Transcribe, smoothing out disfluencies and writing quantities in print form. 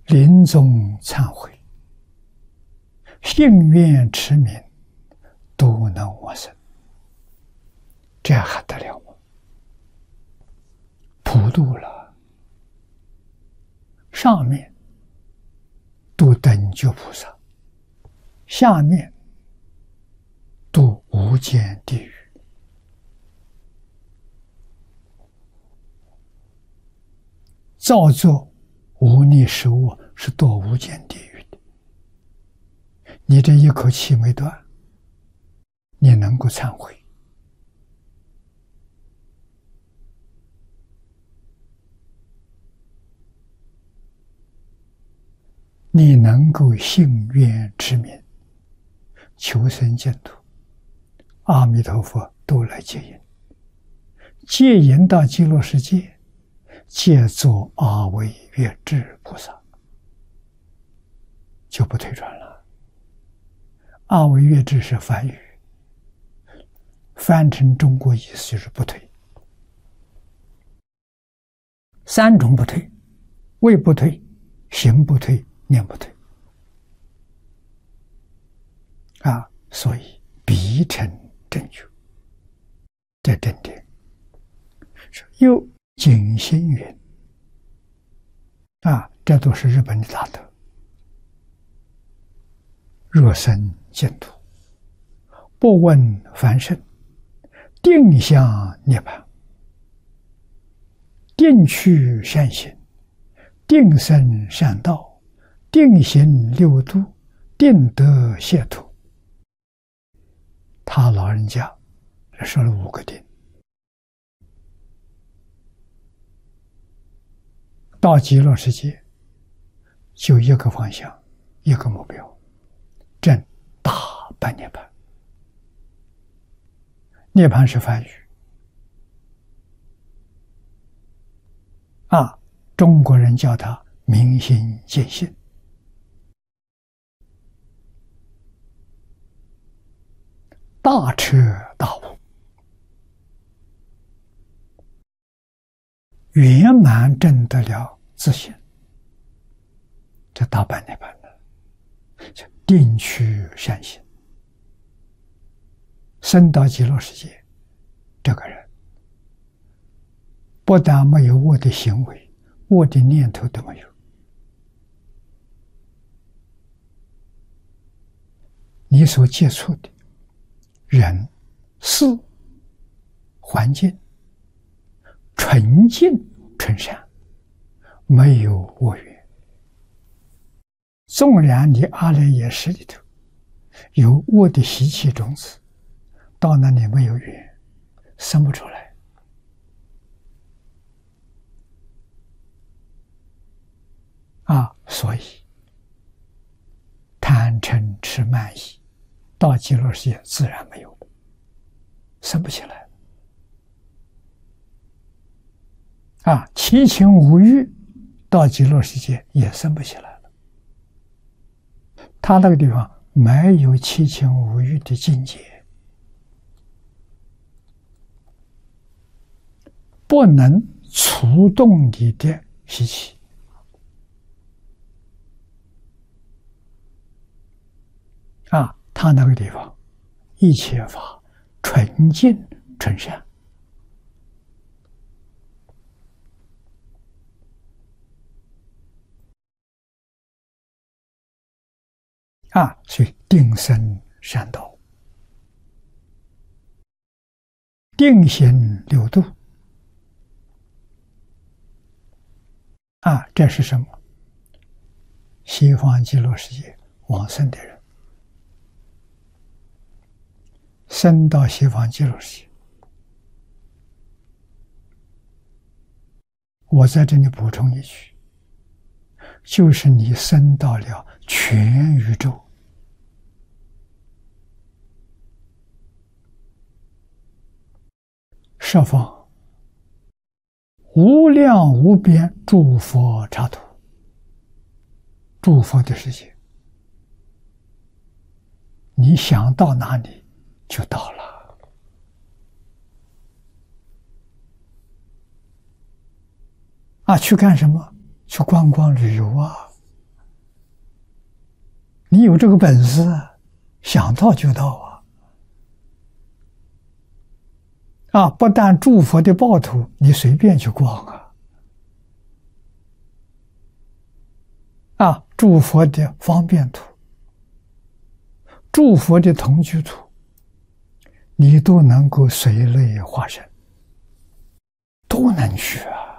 临终忏悔，信愿持名，都能往生，这还得了吗？普度了，上面度等觉菩萨，下面度无间地狱。造作无逆食物是堕无间地狱的。你这一口气没断，你能够忏悔，你能够信愿持名，求生净土，阿弥陀佛都来接引，接引到极乐世界，皆作阿惟越致菩萨，就不退转了。阿惟越致是梵语，翻成中国意思就是不退。三种不退：位不退，行不退，念不退。所以必成正觉。这正点又景心云这都是日本的大德。若生净土，不问凡圣，定向涅槃，定去善行，定生善道，定行六度，定得解脱。他老人家说了5个定。到极乐世界就一个方向，一个目标，证大般涅槃。涅槃是梵语中国人叫它明心见性。大彻大悟，圆满证得了自性，这大般涅槃了，就定去善行。升到极乐世界，这个人不但没有恶的行为，恶的念头都没有。你所接触的人、事、环境纯净纯善，没有恶缘。纵然你阿赖耶识里头有恶的习气种子，到那里没有缘，生不出来。所以贪嗔痴慢疑到极乐世界自然没有了，生不起来。七情五欲到极乐世界也生不起来了。他那个地方没有七情五欲的境界，不能触动你的习气。他那个地方一切法纯净纯善。所以定生善道，定行六度。这是什么？西方极乐世界往生的人，升到西方极乐世界。我在这里补充一句，就是你升到了全宇宙，十方无量无边诸佛刹土，诸佛的世界，你想到哪里就到了。去干什么？去观光旅游你有这个本事，想到就到啊！不但诸佛的报土，你随便去逛诸佛的方便土，诸佛的同居土，你都能够随类化身，都能去